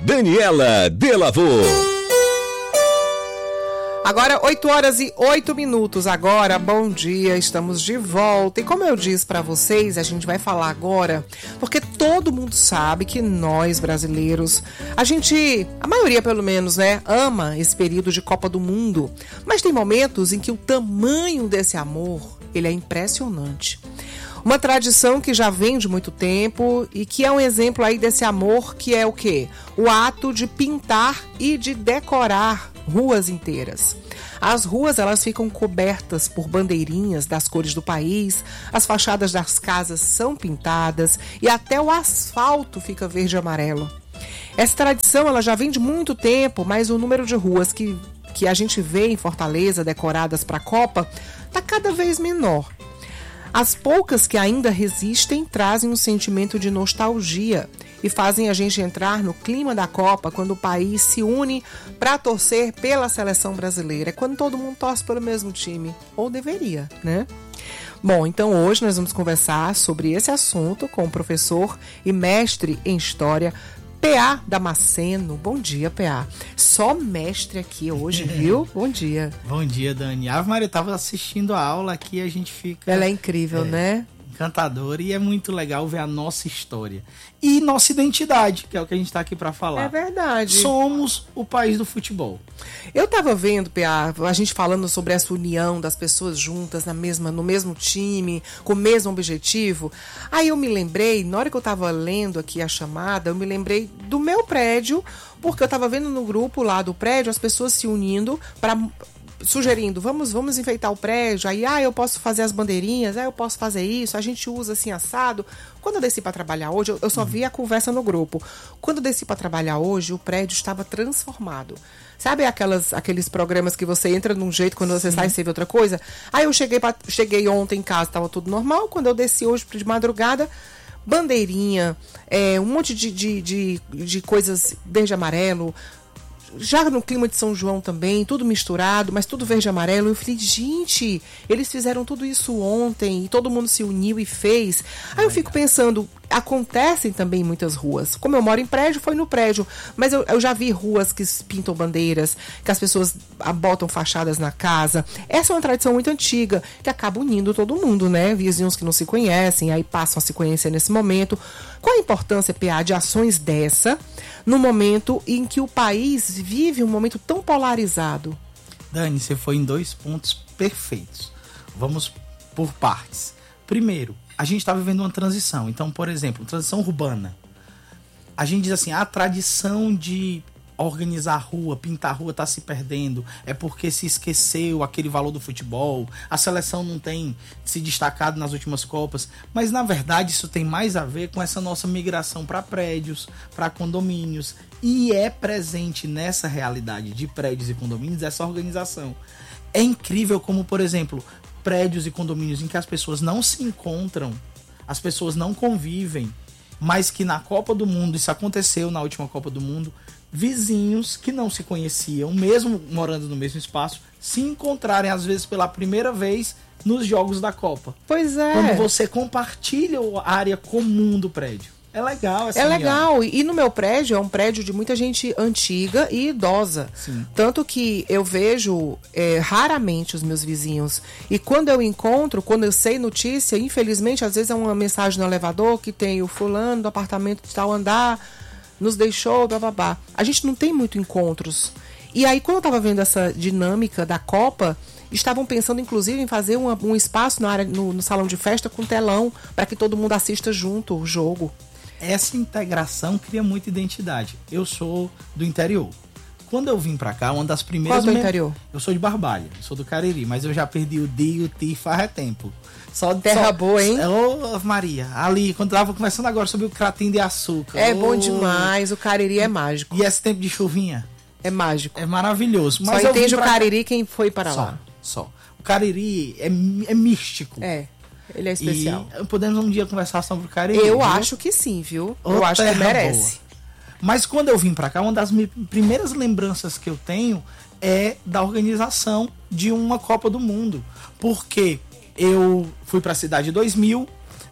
Daniela Delavô. Agora 8h08. Agora, bom dia, estamos de volta. E como eu disse para vocês, a gente vai falar agora, porque todo mundo sabe que nós brasileiros, a maioria pelo menos, né, ama esse período de Copa do Mundo. Mas tem momentos em que o tamanho desse amor, ele é impressionante. Uma tradição que já vem de muito tempo e que é um exemplo aí desse amor, que é o quê? O ato de pintar e de decorar ruas inteiras. As ruas, elas ficam cobertas por bandeirinhas das cores do país, as fachadas das casas são pintadas e até o asfalto fica verde e amarelo. Essa tradição, ela já vem de muito tempo, mas o número de ruas que a gente vê em Fortaleza decoradas para a Copa está cada vez menor. As poucas que ainda resistem trazem um sentimento de nostalgia e fazem a gente entrar no clima da Copa quando o país se une para torcer pela seleção brasileira. É quando todo mundo torce pelo mesmo time, ou deveria, né? Bom, então hoje nós vamos conversar sobre esse assunto com o professor e mestre em História, P.A. Damasceno. Bom dia, P.A. Só mestre aqui hoje, viu? Bom dia. Bom dia, Dani. A Maria estava assistindo a aula aqui, a gente fica... Ela é incrível, né? Encantadora, e é muito legal ver a nossa história e nossa identidade, que é o que a gente está aqui para falar. É verdade. Somos o país do futebol. Eu estava vendo, P.A., a gente falando sobre essa união das pessoas juntas no mesmo time, com o mesmo objetivo. Aí eu me lembrei, na hora que eu estava lendo aqui a chamada, eu me lembrei do meu prédio, porque eu estava vendo no grupo lá do prédio as pessoas se unindo para... sugerindo, vamos enfeitar o prédio, aí eu posso fazer as bandeirinhas, eu posso fazer isso, a gente usa assim assado. Quando eu desci para trabalhar hoje, eu só vi a conversa no grupo. Quando eu desci para trabalhar hoje, o prédio estava transformado. Sabe aqueles programas que você entra de um jeito, quando você sai, você vê outra coisa? Aí eu cheguei ontem em casa, estava tudo normal. Quando eu desci hoje de madrugada, bandeirinha, um monte de coisas verde e amarelo, já no clima de São João também, tudo misturado, mas tudo verde e amarelo. Eu falei, gente, eles fizeram tudo isso ontem e todo mundo se uniu e fez. Aí eu fico pensando, acontecem também muitas ruas. Como eu moro em prédio, foi no prédio, mas eu já vi ruas que pintam bandeiras, que as pessoas botam fachadas na casa. Essa é uma tradição muito antiga, que acaba unindo todo mundo, né? Vizinhos que não se conhecem, aí passam a se conhecer nesse momento. Qual a importância, P.A., de ações dessa no momento em que o país vive um momento tão polarizado? Dani, você foi em 2 pontos perfeitos. Vamos por partes. Primeiro, a gente está vivendo uma transição. Então, por exemplo, transição urbana. A gente diz assim, a tradição de organizar a rua, pintar a rua está se perdendo. É porque se esqueceu aquele valor do futebol. A seleção não tem se destacado nas últimas Copas. Mas, na verdade, isso tem mais a ver com essa nossa migração para prédios, para condomínios. E é presente nessa realidade de prédios e condomínios essa organização. É incrível como, por exemplo, prédios e condomínios em que as pessoas não se encontram, as pessoas não convivem, mas que na Copa do Mundo, isso aconteceu na última Copa do Mundo, vizinhos que não se conheciam, mesmo morando no mesmo espaço, se encontrarem às vezes pela primeira vez nos jogos da Copa. Pois é. Quando você compartilha a área comum do prédio. É legal essa união. Legal. E no meu prédio, é um prédio de muita gente antiga e idosa. Sim. Tanto que eu vejo raramente os meus vizinhos. E quando eu encontro, quando eu sei notícia, infelizmente, às vezes é uma mensagem no elevador que tem o fulano do apartamento de tal andar, nos deixou, bababá. A gente não tem muito encontros. E aí, quando eu tava vendo essa dinâmica da Copa, estavam pensando, inclusive, em fazer um espaço na área, no salão de festa com telão, para que todo mundo assista junto o jogo. Essa integração cria muita identidade. Eu sou do interior. Quando eu vim pra cá, uma das primeiras... Qual é o interior? Eu sou de Barbalha, sou do Cariri, mas eu já perdi o D e o T faz tempo. Terra boa, hein? Ô, Maria, ali, quando eu tava conversando agora sobre o cratim de açúcar. É bom demais, o Cariri é mágico. E esse tempo de chuvinha? É mágico. É maravilhoso. Mas só entende o Cariri quem foi para lá. Só. O Cariri é místico. Ele é especial. E podemos um dia conversar sobre o Cariri. Eu acho que sim, viu? Eu acho que merece. Boa. Mas quando eu vim pra cá, uma das primeiras lembranças que eu tenho é da organização de uma Copa do Mundo. Porque eu fui pra cidade em 2000,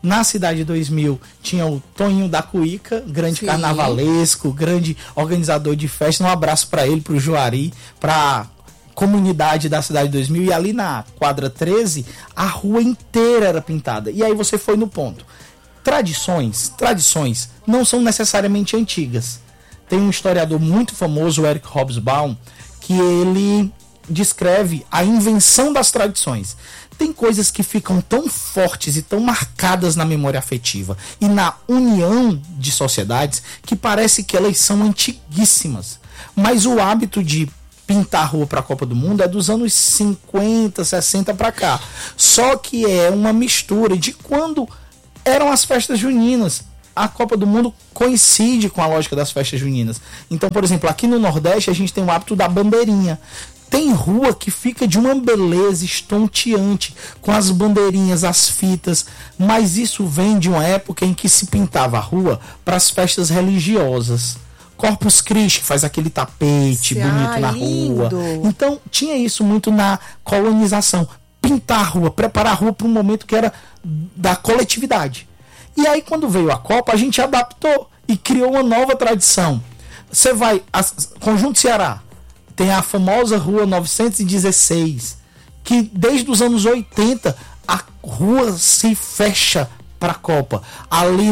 Na Cidade 2000 tinha o Toninho da Cuíca, grande Sim. carnavalesco, grande organizador de festa. Um abraço para ele, pro Juari, pra comunidade da Cidade 2000. E ali na quadra 13, a rua inteira era pintada. E aí você foi no ponto. Tradições não são necessariamente antigas. Tem um historiador muito famoso, o Eric Hobsbawm, que ele descreve a invenção das tradições. Tem coisas que ficam tão fortes e tão marcadas na memória afetiva e na união de sociedades que parece que elas são antiguíssimas. Mas o hábito de pintar a rua para a Copa do Mundo é dos anos 50, 60 para cá. Só que é uma mistura de quando eram as festas juninas. A Copa do Mundo coincide com a lógica das festas juninas. Então, por exemplo, aqui no Nordeste a gente tem o hábito da bandeirinha. Tem rua que fica de uma beleza estonteante, com as bandeirinhas, as fitas, mas isso vem de uma época em que se pintava a rua para as festas religiosas. Corpus Christi faz aquele tapete bonito na rua. Então tinha isso muito na colonização. Pintar a rua, preparar a rua para um momento que era da coletividade. E aí quando veio a Copa a gente adaptou e criou uma nova tradição. Você vai, Conjunto Ceará, tem a famosa Rua 916, que desde os anos 80 a rua se fecha para a Copa. Ali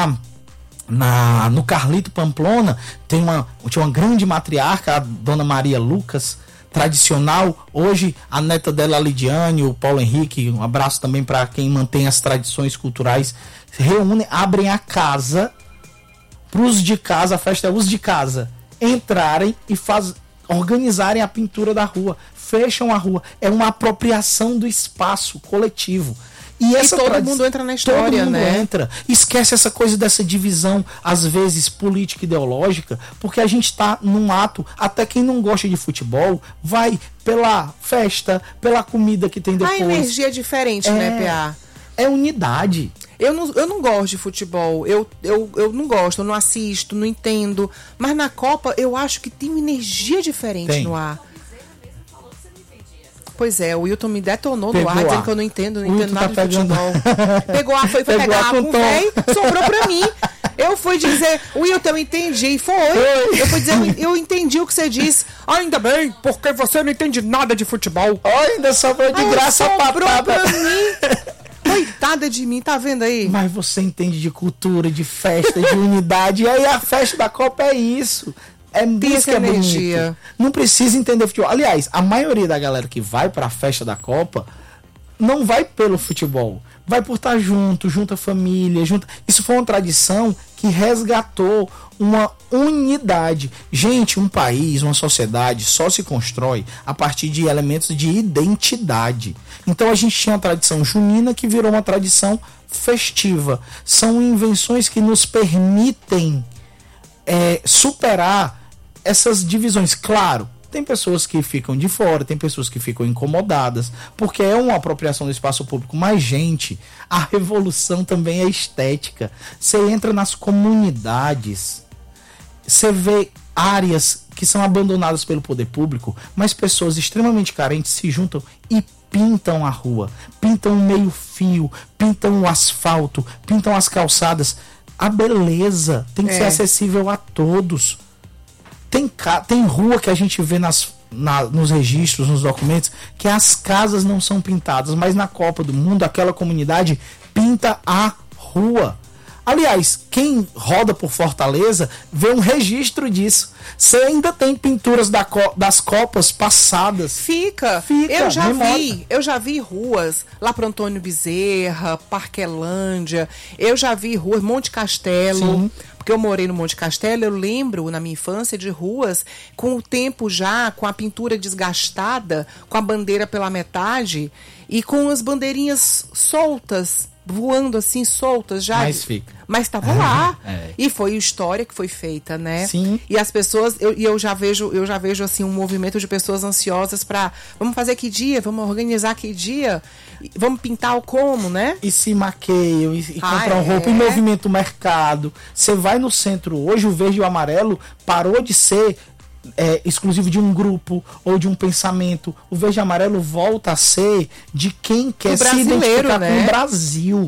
no Carlito Pamplona tinha uma grande matriarca, a Dona Maria Lucas, tradicional. Hoje a neta dela, a Lidiane, o Paulo Henrique, um abraço também para quem mantém as tradições culturais, reúnem, abrem a casa para os de casa, a festa é os de casa, entrarem e organizarem a pintura da rua, fecham a rua. É uma apropriação do espaço coletivo. E todo mundo entra na história, todo mundo né? entra. Esquece essa coisa dessa divisão, às vezes, política ideológica, porque a gente está num ato, até quem não gosta de futebol, vai pela festa, pela comida que tem depois. A energia é diferente, né, PA? É unidade. Eu não gosto de futebol, eu não gosto, eu não assisto, não entendo. Mas na Copa eu acho que tem uma energia diferente no ar. Pois é, o Wilton me detonou no ar, dizendo que eu não entendo nada de futebol. Pegou a, foi pegar a com o velho, sobrou pra mim. Eu fui dizer, Wilton, eu entendi. Eu fui dizer, eu entendi o que você disse. Ainda bem, porque você não entende nada de futebol. Ainda sobrou de graça a patada pra mim. Coitada de mim, tá vendo aí? Mas você entende de cultura, de festa, de unidade. E aí a festa da Copa é isso. É música, é energia. Não precisa entender futebol. Aliás, a maioria da galera que vai pra festa da Copa não vai pelo futebol. Vai por estar junto a família. Isso foi uma tradição que resgatou uma unidade. Gente, um país, uma sociedade só se constrói a partir de elementos de identidade. Então a gente tinha uma tradição junina que virou uma tradição festiva. São invenções que nos permitem superar essas divisões. Claro, tem pessoas que ficam de fora, tem pessoas que ficam incomodadas, porque é uma apropriação do espaço público. Mas, gente, a revolução também é estética. Você entra nas comunidades, você vê áreas que são abandonadas pelo poder público, mas pessoas extremamente carentes se juntam e pintam a rua, pintam o meio-fio, pintam o asfalto, pintam as calçadas. A beleza tem que ser acessível a todos. Tem rua que a gente vê nos registros, nos documentos, que as casas não são pintadas, mas na Copa do Mundo aquela comunidade pinta a rua. Aliás, quem roda por Fortaleza vê um registro disso. Você ainda tem pinturas das Copas passadas. Fica. Eu já vi ruas lá para Antônio Bezerra, Parquelândia. Eu já vi ruas, Monte Castelo. Sim. Porque eu morei no Monte Castelo, eu lembro na minha infância de ruas com o tempo já, com a pintura desgastada, com a bandeira pela metade e com as bandeirinhas soltas, voando assim, soltas já. Mas estavam lá. E foi a história que foi feita, né? Sim. E as pessoas, eu já vejo assim um movimento de pessoas ansiosas para vamos fazer que dia, vamos organizar que dia, vamos pintar o como, né? E se maqueiam, e compram roupa, e movimento o mercado. Você vai no centro hoje, o verde e o amarelo parou de ser exclusivo de um grupo ou de um pensamento. O verde e amarelo volta a ser de quem quer se identificar com o Brasil.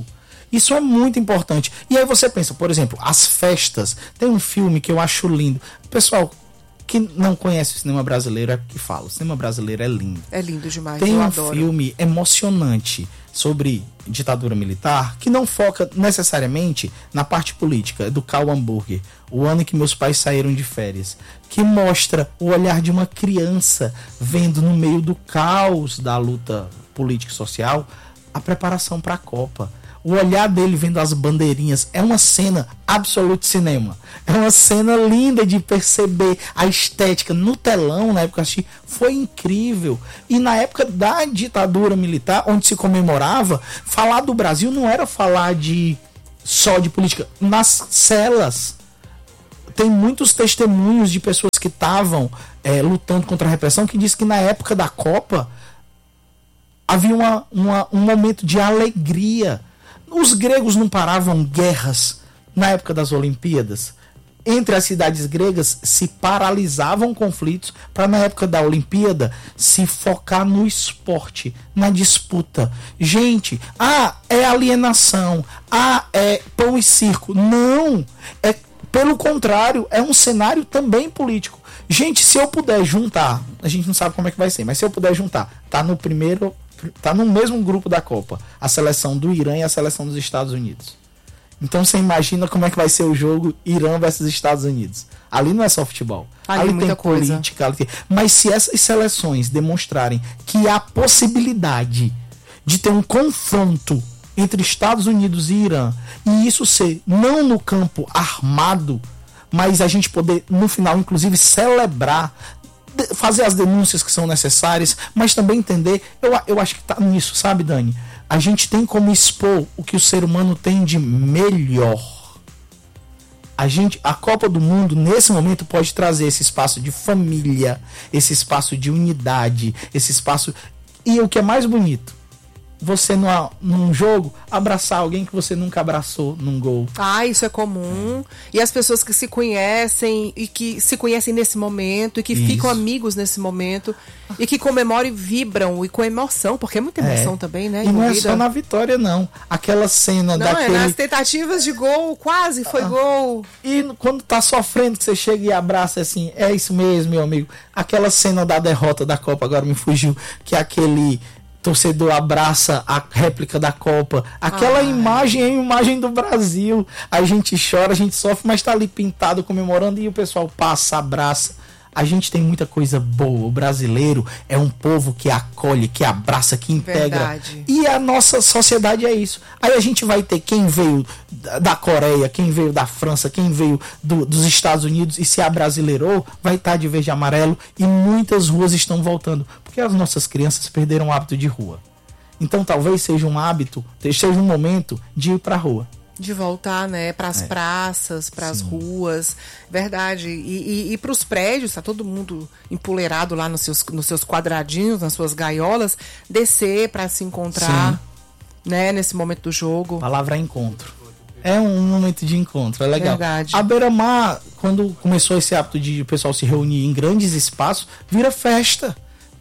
Isso é muito importante. E aí você pensa, por exemplo, as festas. Tem um filme que eu acho lindo. Pessoal que não conhece o cinema brasileiro é que fala. O cinema brasileiro é lindo. É lindo demais, Tem eu um adoro. filme emocionante sobre ditadura militar que não foca necessariamente na parte política, do Karl Hamburger, o ano em que meus pais saíram de férias, que mostra o olhar de uma criança vendo no meio do caos da luta política e social a preparação para a Copa. O olhar dele vendo as bandeirinhas é uma cena absoluta cinema. É uma cena linda de perceber a estética no telão, na época que eu assisti, foi incrível. E na época da ditadura militar, onde se comemorava, falar do Brasil não era falar só de política. Nas celas, tem muitos testemunhos de pessoas que estavam lutando contra a repressão, que diz que na época da Copa havia um momento de alegria. Os gregos não paravam guerras na época das Olimpíadas. Entre as cidades gregas se paralisavam conflitos para na época da Olimpíada se focar no esporte, na disputa. Gente, é alienação, é pão e circo. Não, pelo contrário, é um cenário também político. Gente, se eu puder juntar, a gente não sabe como é que vai ser, mas se eu puder juntar, tá no mesmo grupo da Copa, a seleção do Irã e a seleção dos Estados Unidos. Então você imagina como é que vai ser o jogo Irã versus Estados Unidos. Ali não é só futebol. Ali tem política. Mas se essas seleções demonstrarem que há possibilidade de ter um confronto entre Estados Unidos e Irã, e isso ser não no campo armado, mas a gente poder, no final, inclusive, celebrar, fazer as denúncias que são necessárias, mas também entender, eu acho que tá nisso, sabe, Dani? A gente tem como expor o que o ser humano tem de melhor. A Copa do Mundo, nesse momento, pode trazer esse espaço de família, esse espaço de unidade, esse espaço... E o que é mais bonito, você num jogo abraçar alguém que você nunca abraçou num gol. Isso é comum. E as pessoas que se conhecem e que se conhecem nesse momento e que ficam amigos nesse momento e que comemoram e vibram e com emoção, porque é muita emoção também, né? E não é só na vitória, não. Aquela cena daquele... nas tentativas de gol, quase foi gol. E quando tá sofrendo, que você chega e abraça assim, é isso mesmo, meu amigo. Aquela cena da derrota da Copa, agora me fugiu, que é aquele... torcedor abraça a réplica da Copa. Aquela imagem é a imagem do Brasil. A gente chora, a gente sofre, mas tá ali pintado, comemorando, e o pessoal passa, abraça. A gente tem muita coisa boa. O brasileiro é um povo que acolhe, que abraça, que integra. Verdade. E a nossa sociedade é isso. Aí a gente vai ter quem veio da Coreia, quem veio da França, quem veio dos Estados Unidos e se abrasileirou, vai estar de verde e amarelo, e muitas ruas estão voltando. Porque as nossas crianças perderam o hábito de rua. Então talvez seja seja um momento de ir pra rua. De voltar, né, para as praças, para as ruas, verdade. E para os prédios, tá todo mundo empoleirado lá nos seus quadradinhos, nas suas gaiolas, descer para se encontrar, né, nesse momento do jogo. A palavra é encontro. É um momento de encontro, é legal. Verdade. A beira-mar, quando começou esse hábito de o pessoal se reunir em grandes espaços, vira festa,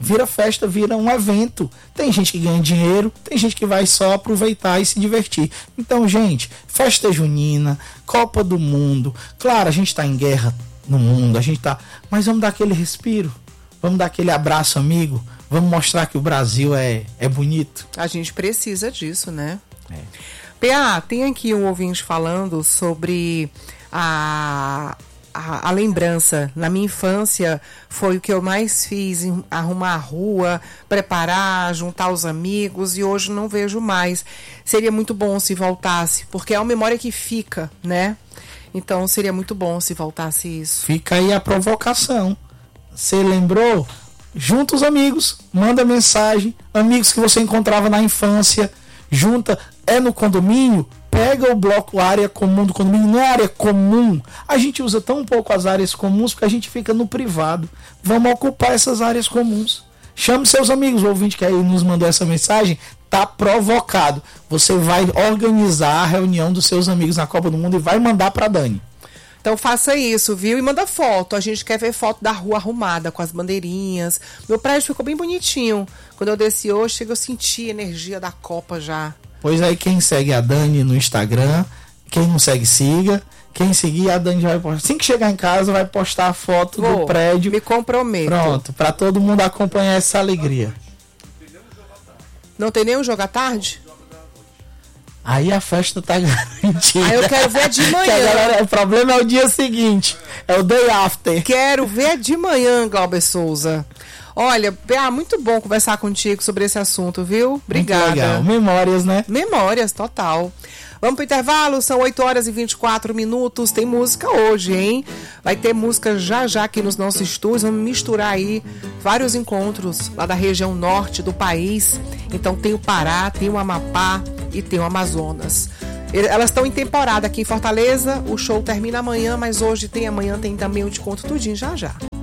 vira um evento. Tem gente que ganha dinheiro, tem gente que vai só aproveitar e se divertir. Então, gente, festa junina, Copa do Mundo. Claro, a gente tá em guerra no mundo, mas vamos dar aquele respiro, vamos dar aquele abraço amigo, vamos mostrar que o Brasil é bonito. A gente precisa disso, né? PA, tem aqui um ouvinte falando sobre a lembrança. Na minha infância foi o que eu mais fiz, arrumar a rua, preparar, juntar os amigos, e hoje não vejo mais. Seria muito bom se voltasse, porque é uma memória que fica, né? Então seria muito bom se voltasse isso. Fica aí a provocação. Você lembrou? Junta os amigos, manda mensagem, amigos que você encontrava na infância, junta, no condomínio, pega o bloco, a área comum do condomínio, não é área comum. A gente usa tão pouco as áreas comuns porque a gente fica no privado. Vamos ocupar essas áreas comuns. Chame seus amigos. O ouvinte que aí nos mandou essa mensagem tá provocado. Você vai organizar a reunião dos seus amigos na Copa do Mundo e vai mandar pra Dani. Então faça isso, viu? E manda foto. A gente quer ver foto da rua arrumada, com as bandeirinhas. Meu prédio ficou bem bonitinho. Quando eu desci hoje, eu senti a energia da Copa já. Pois aí quem segue a Dani no Instagram, quem não segue, siga. Quem seguir, a Dani já vai postar. Assim que chegar em casa, vai postar a foto do prédio. Me comprometo. Pronto, pra todo mundo acompanhar essa alegria. Não tem nenhum jogo à tarde? Aí a festa tá garantida. Aí eu quero ver de manhã. O problema é o dia seguinte. É o day after. Quero ver de manhã, Glauber Souza. Olha, PA, muito bom conversar contigo sobre esse assunto, viu? Obrigada. Muito legal. Memórias, né? Memórias, total. Vamos pro intervalo, são 8h24. Tem música hoje, hein? Vai ter música já aqui nos nossos estúdios. Vamos misturar aí vários encontros lá da região norte do país. Então tem o Pará, tem o Amapá e tem o Amazonas. Elas estão em temporada aqui em Fortaleza. O show termina amanhã, mas hoje tem, amanhã tem também, eu te conto tudinho já.